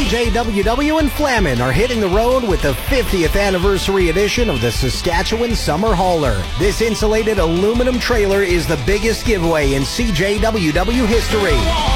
CJWW and Flamin are hitting the road with the 50th anniversary edition of the Saskatchewan Summer Hauler. This insulated aluminum trailer is the biggest giveaway in CJWW history.